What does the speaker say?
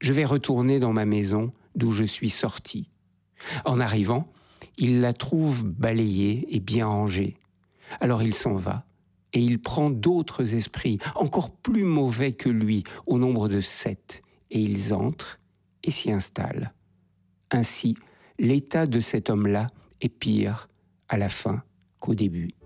Je vais retourner dans ma maison d'où je suis sorti. » En arrivant, il la trouve balayée et bien rangée. Alors il s'en va et il prend d'autres esprits, encore plus mauvais que lui, au nombre de 7, et ils entrent et s'y installent. Ainsi, l'état de cet homme-là est pire à la fin qu'au début.